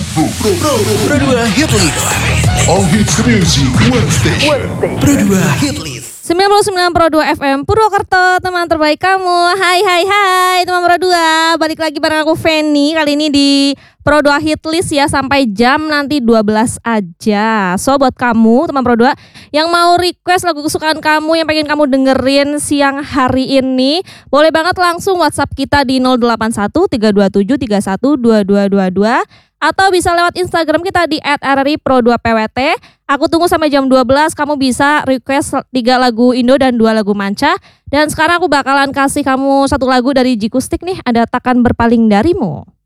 Pro 2 Hit List. All hits music, one station. Pro 2 Hit List. 99 Pro 2 FM Purwokerto, teman terbaik kamu. Hai teman Pro 2. Balik lagi bareng aku Feni. Kali ini di Pro 2 Hit List ya, sampai jam nanti 12 aja. So buat kamu teman Pro 2 yang mau request lagu kesukaan kamu, yang pengen kamu dengerin siang hari ini, boleh banget langsung WhatsApp kita di 081 327 312222 atau bisa lewat Instagram kita di @rripro2pwt. Aku tunggu sampai jam 12, kamu bisa request 3 lagu Indo dan 2 lagu Manca. Dan sekarang aku bakalan kasih kamu 1 lagu dari Jikustik nih, ada Takkan Berpaling Darimu.